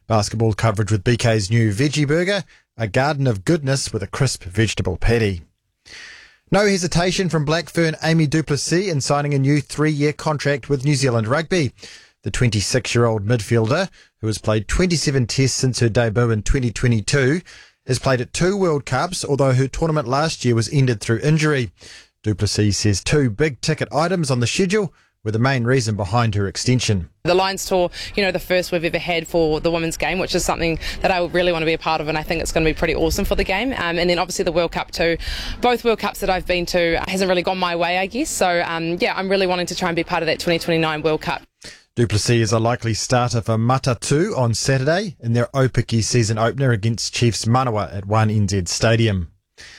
Basketball coverage with BK's new Veggie Burger, a garden of goodness with a crisp vegetable patty. No hesitation from Blackfern Amy du Plessis in signing a new 3-year contract with New Zealand Rugby. The 26-year-old midfielder, who has played 27 tests since her debut in 2022, has played at 2 World Cups, although her tournament last year was ended through injury. Du Plessis says 2 big-ticket items on the schedule were the main reason behind her extension. The Lions Tour, the first we've ever had for the women's game, which is something that I really want to be a part of, and I think it's going to be pretty awesome for the game. And then obviously the World Cup too. Both World Cups that I've been to hasn't really gone my way, I guess. So, I'm really wanting to try and be part of that 2029 World Cup. Du Plessis is a likely starter for Matatu on Saturday in their Opiki season opener against Chiefs Manawa at 1NZ Stadium.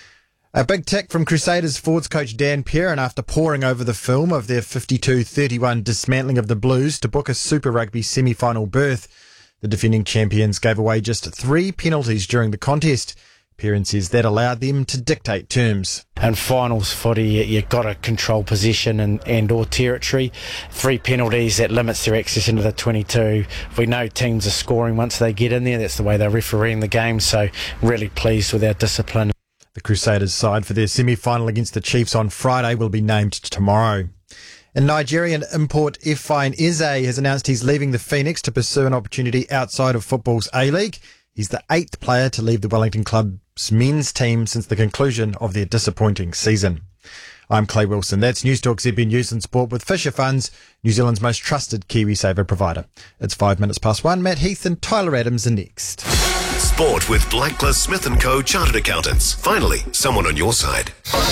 A big tick from Crusaders forwards coach Dan Perrin after poring over the film of their 52-31 dismantling of the Blues to book a Super Rugby semi-final berth. The defending champions gave away just 3 penalties during the contest. Perrin says that allowed them to dictate terms. In finals footy, you've got to control possession and or territory. 3 penalties, that limits their access into the 22. We know teams are scoring once they get in there. That's the way they're refereeing the game, so really pleased with our discipline. The Crusaders side for their semi-final against the Chiefs on Friday will be named tomorrow. And Nigerian import Efine Eze has announced he's leaving the Phoenix to pursue an opportunity outside of football's A-League. He's the 8th player to leave the Wellington Club's men's team since the conclusion of their disappointing season. I'm Clay Wilson. That's News Talk ZB News and Sport with Fisher Funds, New Zealand's most trusted KiwiSaver provider. It's 1:05. Matt Heath and Tyler Adams are next. Sport with Blacklist Smith & Co. Chartered Accountants. Finally, someone on your side.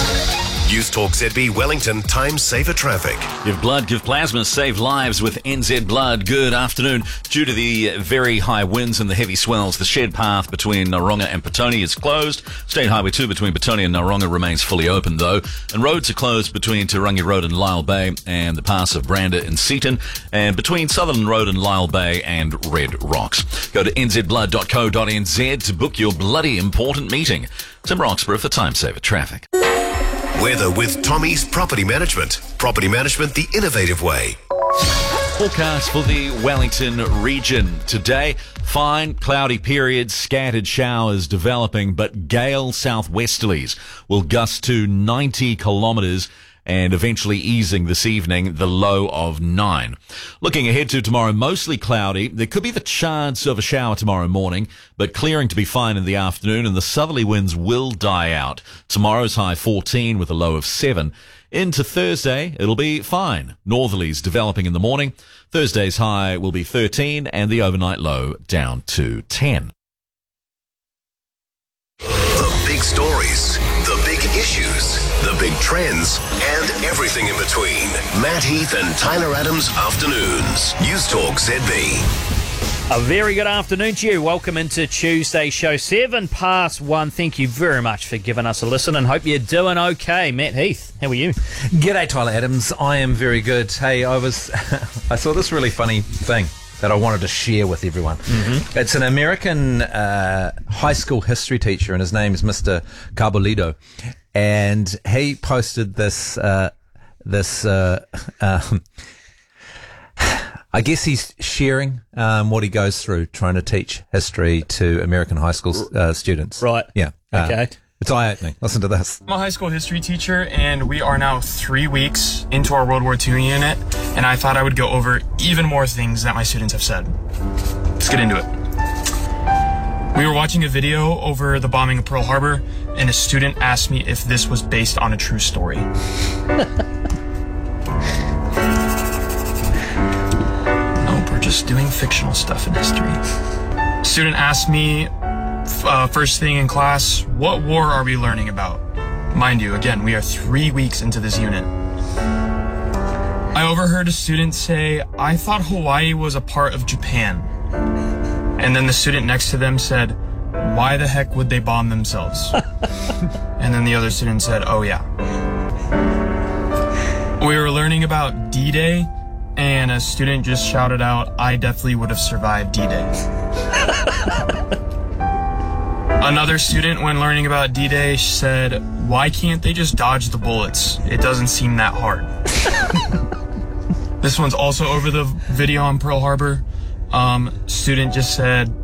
News Talk ZB Wellington Time Saver Traffic. Give blood, give plasma, save lives with NZ Blood. Good afternoon. Due to the very high winds and the heavy swells, the shared path between Naronga and Petone is closed. State Highway 2 between Petone and Naronga remains fully open though. And roads are closed between Tarangi Road and Lyle Bay and the pass of Brander and Seaton, and between Southern Road and Lyle Bay and Red Rocks. Go to nzblood.co.nz to book your bloody important meeting. Tim Roxburgh for Time Saver Traffic. Weather with Tommy's Property Management. Property management the innovative way. Forecast for the Wellington region today. Fine, cloudy periods, scattered showers developing, but gale southwesterlies will gust to 90 kilometres and eventually easing this evening, the low of 9. Looking ahead to tomorrow, mostly cloudy. There could be the chance of a shower tomorrow morning, but clearing to be fine in the afternoon, and the southerly winds will die out. Tomorrow's high 14 with a low of 7. Into Thursday, it'll be fine. Northerlies developing in the morning. Thursday's high will be 13 and the overnight low down to 10. The big stories, the big issues, the big trends, and everything in between. Matt Heath and Tyler Adams Afternoons. News Talk ZB. A very good afternoon to you. Welcome into Tuesday show 1:07. Thank you very much for giving us a listen and hope you're doing okay. Matt Heath, how are you? G'day, Tyler Adams. I am very good. Hey, I saw this really funny thing that I wanted to share with everyone. Mm-hmm. It's an American high school history teacher, and his name is Mr. Carbolito, and he posted this. I guess he's sharing what he goes through trying to teach history to American high school students. Right. Yeah. Okay. It's eye-opening. Listen to this. I'm a high school history teacher, and we are now 3 weeks into our World War II unit, and I thought I would go over even more things that my students have said. Let's get into it. We were watching a video over the bombing of Pearl Harbor, and a student asked me if this was based on a true story. Nope, we're just doing fictional stuff in history. Student asked me, first thing in class, what war are we learning about? Mind you, again, we are 3 weeks into this unit. I overheard a student say, I thought Hawaii was a part of Japan. And then the student next to them said, why the heck would they bomb themselves? And then the other student said, oh yeah. We were learning about D-Day, and a student just shouted out, I definitely would have survived D-Day. Another student, when learning about D-Day, said, why can't they just dodge the bullets? It doesn't seem that hard. This one's also over the video on Pearl Harbor. Student just said,